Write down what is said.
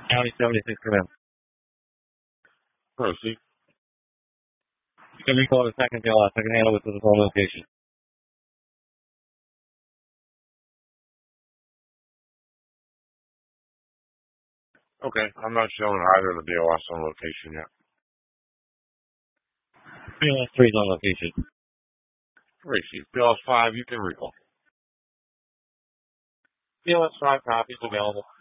County 76 command. Proceed. You can recall the second DLS. I can handle it to the phone location. Okay, I'm not showing either of the BOS on location yet. BLS 3 is on location. Receive. BOS 5, you can recall. BLS 5 copies available.